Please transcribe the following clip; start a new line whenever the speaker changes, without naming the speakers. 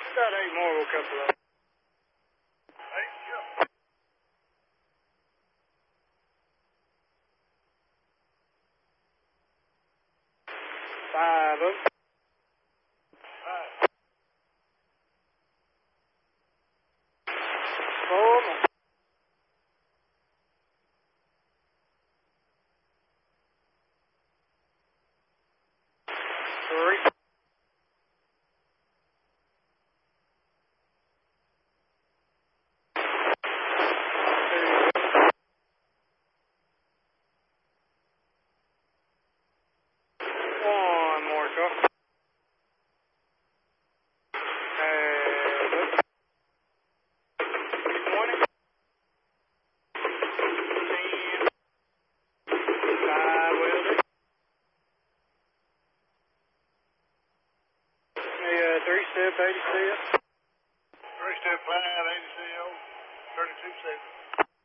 About 8 more, we'll cut the load.
8, yep.
5 of them.
5.
4 more. 3. 1 more car. And 20. 10. 5 welder. 3-step, 80 step.
3-step 5, 80 CO, 32 seconds.